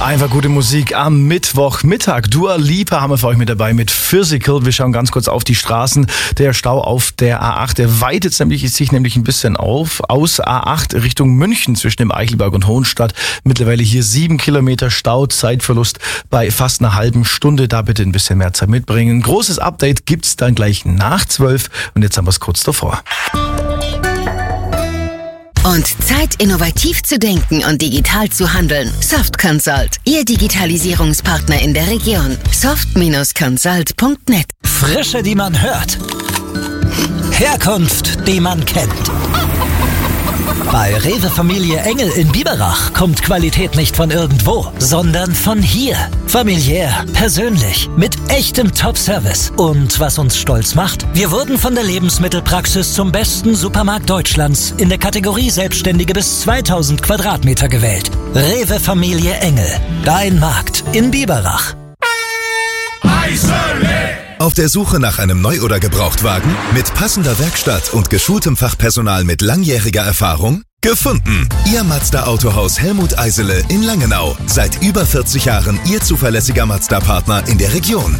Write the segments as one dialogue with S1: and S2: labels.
S1: Einfach gute Musik am Mittwochmittag. Dua Lipa haben wir für euch mit dabei mit Physical. Wir schauen ganz kurz auf die Straßen. Der Stau auf der A8, der weitet sich nämlich ein bisschen aus A8 Richtung München zwischen dem Eichelberg und Hohenstadt. Mittlerweile hier 7 Kilometer Stau, Zeitverlust bei fast einer halben Stunde. Da bitte ein bisschen mehr Zeit mitbringen. Ein großes Update gibt's dann gleich nach 12 und jetzt haben wir es kurz davor.
S2: Und Zeit, innovativ zu denken und digital zu handeln. Soft Consult, Ihr Digitalisierungspartner in der Region. soft-consult.net.
S3: Frische, die man hört. Herkunft, die man kennt. Bei Rewe Familie Engel in Biberach kommt Qualität nicht von irgendwo, sondern von hier. Familiär, persönlich, mit echtem Top-Service. Und was uns stolz macht? Wir wurden von der Lebensmittelpraxis zum besten Supermarkt Deutschlands in der Kategorie Selbstständige bis 2000 Quadratmeter gewählt. Rewe Familie Engel, dein Markt in Biberach.
S4: Auf der Suche nach einem Neu- oder Gebrauchtwagen? Mit passender Werkstatt und geschultem Fachpersonal mit langjähriger Erfahrung? Gefunden! Ihr Mazda Autohaus Helmut Eisele in Langenau. Seit über 40 Jahren Ihr zuverlässiger Mazda-Partner in der Region.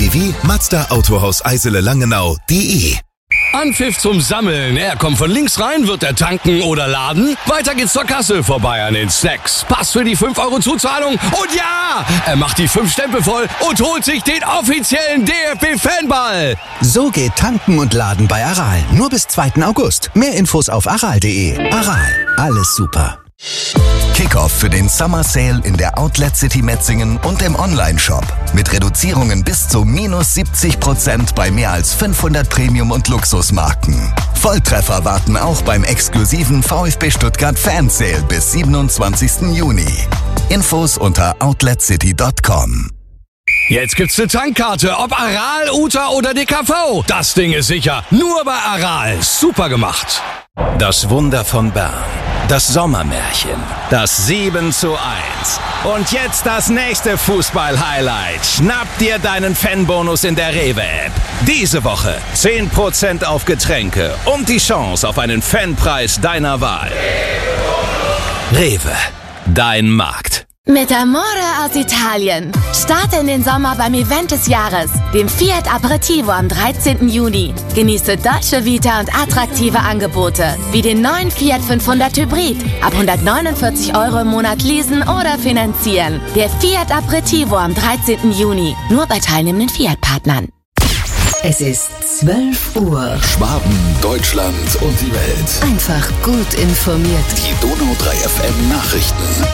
S4: www.mazdaautohauseisele-langenau.de.
S5: Anpfiff zum Sammeln. Er kommt von links rein, wird er tanken oder laden? Weiter geht's zur Kasse, vorbei an den Snacks. Pass für die 5 € Zuzahlung und ja! Er macht die 5 Stempel voll und holt sich den offiziellen DFB-Fanball.
S6: So geht Tanken und Laden bei Aral. Nur bis 2. August. Mehr Infos auf aral.de. Aral. Alles super.
S4: Kickoff für den Summer Sale in der Outlet City Metzingen und im Online-Shop. Mit Reduzierungen bis zu -70% bei mehr als 500 Premium- und Luxusmarken. Volltreffer warten auch beim exklusiven VfB Stuttgart Fan Sale bis 27. Juni. Infos unter outletcity.com.
S5: Jetzt gibt's eine Tankkarte, ob Aral, Uta oder DKV. Das Ding ist sicher. Nur bei Aral. Super gemacht.
S7: Das Wunder von Bern. Das Sommermärchen. Das 7:1. Und jetzt das nächste Fußball-Highlight. Schnapp dir deinen Fanbonus in der Rewe-App. Diese Woche 10% auf Getränke und die Chance auf einen Fanpreis deiner Wahl. Rewe. Dein Markt.
S8: Mit Amore aus Italien. Starte in den Sommer beim Event des Jahres, dem Fiat Aperitivo am 13. Juni. Genieße Dolce Vita und attraktive Angebote, wie den neuen Fiat 500 Hybrid. Ab 149 € im Monat leasen oder finanzieren. Der Fiat Aperitivo am 13. Juni. Nur bei teilnehmenden Fiat-Partnern.
S2: Es ist 12 Uhr.
S9: Schwaben, Deutschland und die Welt.
S2: Einfach gut informiert.
S9: Die Donau 3 FM Nachrichten.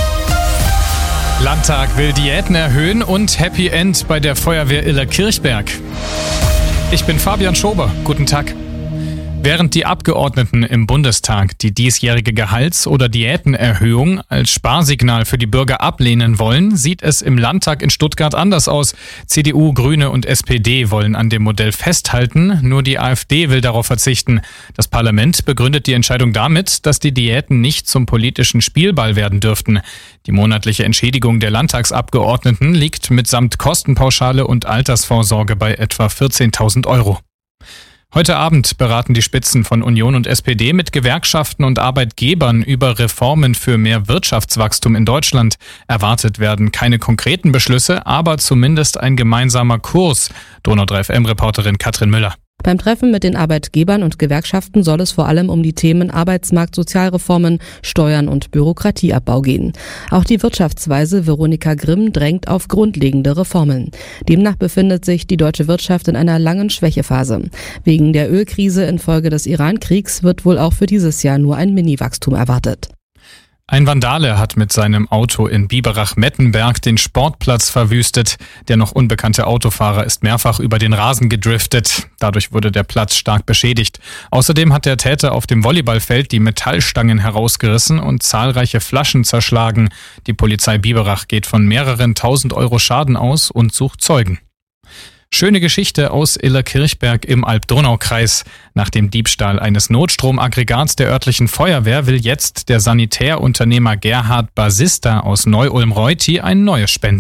S10: Landtag will Diäten erhöhen und Happy End bei der Feuerwehr Illerkirchberg. Ich bin Fabian Schober. Guten Tag. Während die Abgeordneten im Bundestag die diesjährige Gehalts- oder Diätenerhöhung als Sparsignal für die Bürger ablehnen wollen, sieht es im Landtag in Stuttgart anders aus. CDU, Grüne und SPD wollen an dem Modell festhalten, nur die AfD will darauf verzichten. Das Parlament begründet die Entscheidung damit, dass die Diäten nicht zum politischen Spielball werden dürften. Die monatliche Entschädigung der Landtagsabgeordneten liegt mitsamt Kostenpauschale und Altersvorsorge bei etwa 14.000 €. Heute Abend beraten die Spitzen von Union und SPD mit Gewerkschaften und Arbeitgebern über Reformen für mehr Wirtschaftswachstum in Deutschland. Erwartet werden keine konkreten Beschlüsse, aber zumindest ein gemeinsamer Kurs. Donau 3 FM-Reporterin Katrin Müller.
S11: Beim Treffen mit den Arbeitgebern und Gewerkschaften soll es vor allem um die Themen Arbeitsmarkt, Sozialreformen, Steuern und Bürokratieabbau gehen. Auch die Wirtschaftsweise Veronika Grimm drängt auf grundlegende Reformen. Demnach befindet sich die deutsche Wirtschaft in einer langen Schwächephase. Wegen der Ölkrise infolge des Iran-Kriegs wird wohl auch für dieses Jahr nur ein Mini-Wachstum erwartet.
S10: Ein Vandale hat mit seinem Auto in Biberach-Mettenberg den Sportplatz verwüstet. Der noch unbekannte Autofahrer ist mehrfach über den Rasen gedriftet. Dadurch wurde der Platz stark beschädigt. Außerdem hat der Täter auf dem Volleyballfeld die Metallstangen herausgerissen und zahlreiche Flaschen zerschlagen. Die Polizei Biberach geht von mehreren 1.000 € Schaden aus und sucht Zeugen. Schöne Geschichte aus Illerkirchberg im Alb-Donau-Kreis. Nach dem Diebstahl eines Notstromaggregats der örtlichen Feuerwehr will jetzt der Sanitärunternehmer Gerhard Basista aus Neu-Ulm-Reuthi ein neues spenden.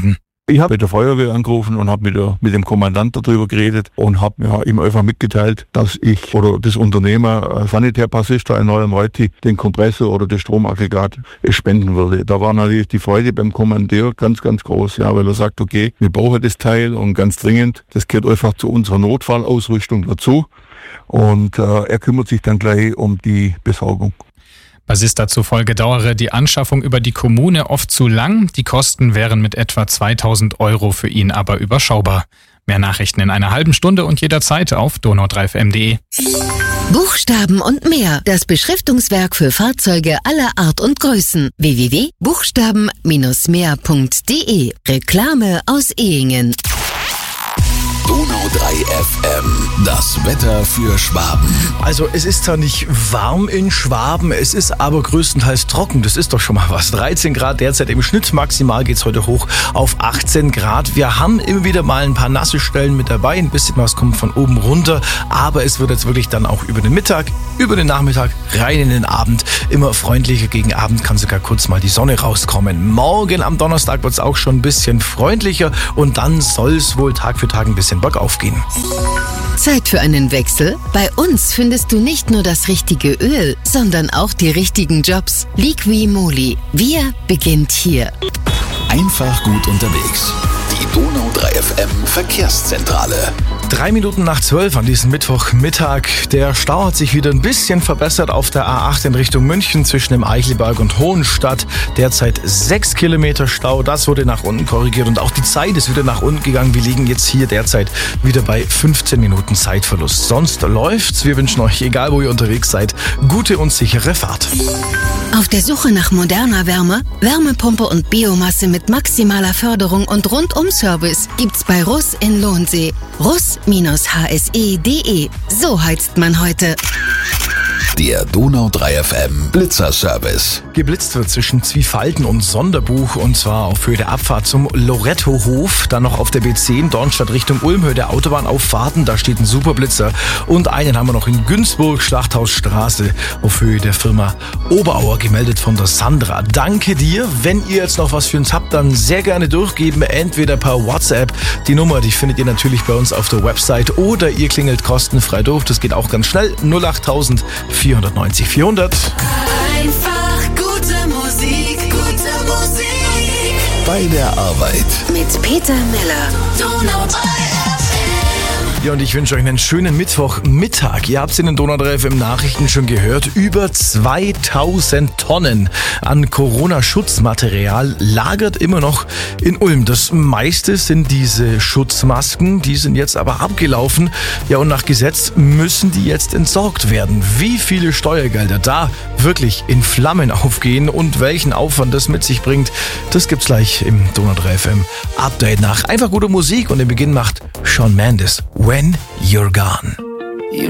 S12: Ich habe bei der Feuerwehr angerufen und habe mit dem Kommandant darüber geredet und habe ihm einfach mitgeteilt, dass ich oder das Unternehmer Sanitärpassista in Neuenreuthi den Kompressor oder das Stromaggregat spenden würde. Da war natürlich die Freude beim Kommandeur ganz, ganz groß, ja, weil er sagt, okay, wir brauchen das Teil und ganz dringend, das gehört einfach zu unserer Notfallausrüstung dazu und er kümmert sich dann gleich um die Besorgung.
S10: Bassista zufolge dauere die Anschaffung über die Kommune oft zu lang. Die Kosten wären mit etwa 2.000 € für ihn aber überschaubar. Mehr Nachrichten in einer halben Stunde und jederzeit auf donau3fm.de.
S2: Buchstaben und mehr. Das Beschriftungswerk für Fahrzeuge aller Art und Größen. www.buchstaben-mehr.de. Reklame aus Ehingen.
S9: Donau 3 FM, das Wetter für Schwaben.
S1: Also es ist zwar nicht warm in Schwaben, es ist aber größtenteils trocken. Das ist doch schon mal was. 13 Grad derzeit im Schnitt, maximal geht's heute hoch auf 18 Grad. Wir haben immer wieder mal ein paar nasse Stellen mit dabei, ein bisschen was kommt von oben runter, aber es wird jetzt wirklich dann auch über den Mittag, über den Nachmittag, rein in den Abend, immer freundlicher. Gegen Abend kann sogar kurz mal die Sonne rauskommen. Morgen am Donnerstag wird's auch schon ein bisschen freundlicher und dann soll es wohl Tag für Tag ein bisschen bergauf gehen.
S2: Zeit für einen Wechsel? Bei uns findest du nicht nur das richtige Öl, sondern auch die richtigen Jobs. Liqui-Moly. Wir beginnt hier.
S9: Einfach gut unterwegs. Die Donau 3 FM Verkehrszentrale.
S1: 3 Minuten nach 12 an diesem Mittwochmittag. Der Stau hat sich wieder ein bisschen verbessert auf der A8 in Richtung München zwischen dem Eichelberg und Hohenstadt. Derzeit 6 Kilometer Stau. Das wurde nach unten korrigiert und auch die Zeit ist wieder nach unten gegangen. Wir liegen jetzt hier derzeit wieder bei 15 Minuten Zeitverlust. Sonst läuft's. Wir wünschen euch, egal wo ihr unterwegs seid, gute und sichere Fahrt.
S2: Auf der Suche nach moderner Wärme, Wärmepumpe und Biomasse mit maximaler Förderung und Rundum-Service gibt's bei Russ in Lohnsee. Russ-hse.de. So heizt man heute.
S9: Der Donau 3 FM Blitzerservice.
S1: Geblitzt wird zwischen Zwiefalten und Sonderbuch und zwar auf Höhe der Abfahrt zum Lorettohof, dann noch auf der B10 Dornstadt Richtung Ulm, Höhe der Autobahnauffahrten, da steht ein Superblitzer und einen haben wir noch in Günzburg, Schlachthausstraße auf Höhe der Firma Oberauer, gemeldet von der Sandra. Danke dir, wenn ihr jetzt noch was für uns habt, dann sehr gerne durchgeben, entweder per WhatsApp, die Nummer, die findet ihr natürlich bei uns auf der Website oder ihr klingelt kostenfrei durch, das geht auch ganz schnell, 08000 490 400.
S13: Einfach gute Musik, gute Musik.
S9: Bei der Arbeit.
S2: Mit Peter Miller.
S13: Donau 3 FM.
S1: Ja, und ich wünsche euch einen schönen Mittwochmittag. Ihr habt es in den Donau 3 FM Nachrichten schon gehört. Über 2000 Tonnen an Corona-Schutzmaterial lagert immer noch in Ulm. Das meiste sind diese Schutzmasken, die sind jetzt aber abgelaufen. Ja, und nach Gesetz müssen die jetzt entsorgt werden. Wie viele Steuergelder da wirklich in Flammen aufgehen und welchen Aufwand das mit sich bringt, das gibt's gleich im Donau 3 FM Update nach. Einfach gute Musik und den Beginn macht Shawn Mendes. When You're Gone.